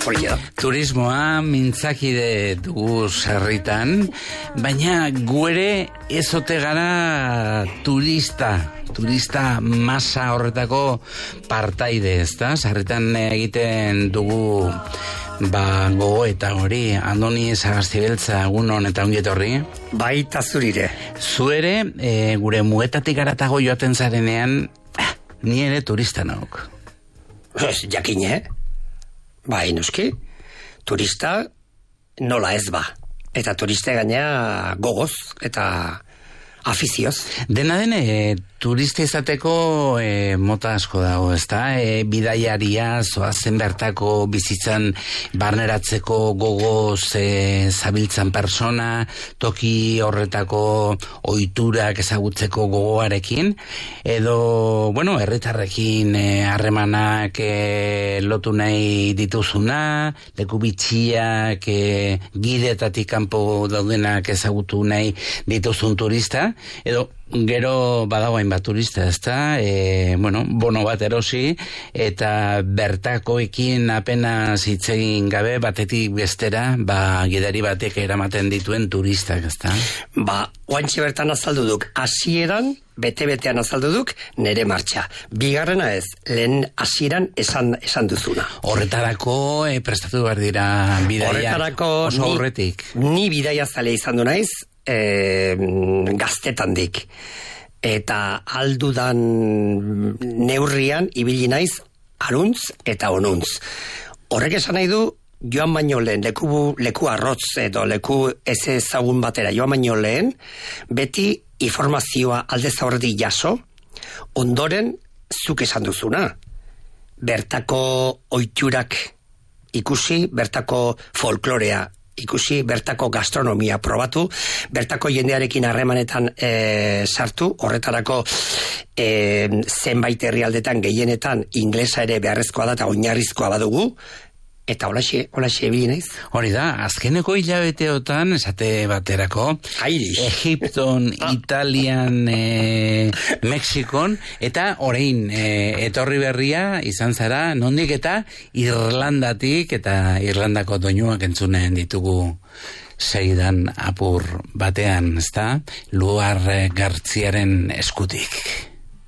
polia. Turismoa mintzakide dugu sarritan, baina guere ezote gara turista masa horretako partaide, ezta? Sarritan egiten dugu gogo eta hori, Andoni Sagastibeltza, egunon eta ongi etorri. Baita zurire. Zuere, gure muetatik aratago joaten zarenean, ni ere turista nauk. Jakine, bai noski, turista nola ez ba. Eta turista gaina gogoz eta afizioz. Dena dene, turista izateko mota asko dago, ezta? Bidaiaria, zoazen bertako bizitzan barneratzeko gogoz zabiltzan persona, toki horretako ohiturak ezagutzeko gogoarekin, edo, bueno, herritarrekin harremanak lotu nahi dituzuna, leku bitxiak gidetatik kanpo daudenak ezagutu nahi dituzun turista, edo gero badago hainbat turista, ezta? Bono bat erosi eta bertakoekin apenas hitz egin gabe batetik bestera, gidari batek eramaten dituen turistak, ezta? Oantxe bertan azaldu duk, hasieran bete-betean azaldu duk, nere martxa. Bigarrena ez, lehen hasieran esan duzuna. Horretarako prestatu behar dira bidaia oso aurretik. Ni bidaia zale izan du naiz, gaztetandik. Eta aldudan neurrian ibili naiz aruntz eta onuntz. Horrek esan nahi du, joan baino lehen, leku arrotz edo leku ez ezagun batera joan baino lehen, beti informazioa aldez aurretik jaso, ondoren zuk esan duzuna. Bertako ohiturak ikusi, bertako folklorea ikusi, bertako gastronomia probatu, bertako jendearekin harremanetan sartu, horretarako zenbait herrialdetan gehienetan inglesa ere beharrezkoa da eta oinarrizkoa badugu, eta holaxe ebili naiz. Hori da, azkeneko hilabeteotan, esate baterako, Egipton, Italian, Mexikon, eta orain etorri berria izan zara, nondik eta Irlandatik, eta Irlandako doinuak entzunen ditugu seidan apur batean, ezta? Luar Gartziaren eskutik.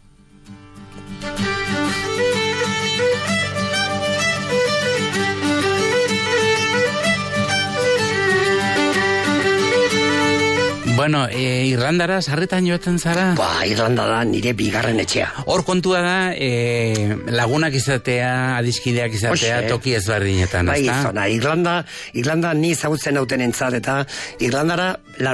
Bueno, Irlandara sarritan joaten zara? Irlanda da nire bigarren etxea. Hor kontua da, lagunak izatea, adiskideak izatea, toki ezberdinetan, ezta? Irlanda ni ezagutzen nauten entzat, eta Irlandara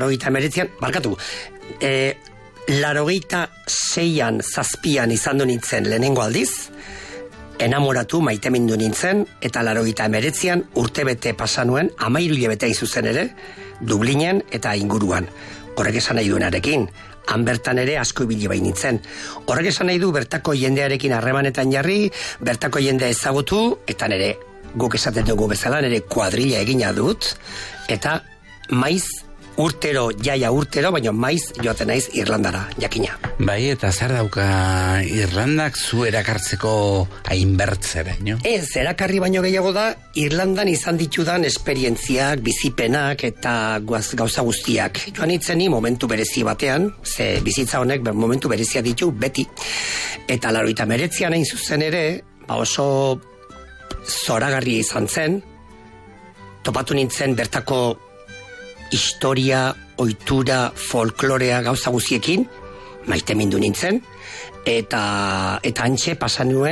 86an, 7an izan du nintzen lehenengo aldiz, enamoratu, maitemindu nintzen, eta 89an urtebete pasanuen, 13 hilabete izuzen ere, Dublinen eta inguruan. Horrek esan nahi duenarekin, han bertan ere asko ibili bai nintzen. Horrek esan nahi du bertako jendearekin harremanetan jarri, bertako jendea ezagutu, eta nere, guk esaten dugu bezala, nere kuadrilla egina dut, eta maiz urtero, baina maiz joaten naiz Irlandara, jakina. Bai, eta zer dauka Irlandak zu erakartzeko hainbertzera, no? Ez, erakarri baino gehiago da, Irlandan izan ditudan esperientziak, bizipenak eta gauza guztiak. Joan itzeni momentu berezi batean, ze bizitza honek momentu berezia ditu beti. Eta 89an hain zuzen ere, oso zoragarria izan zen, topatu nintzen bertako historia, ohitura, folklorea gauza guztiekin, maitemindu nintzen, eta antxe pasan nuen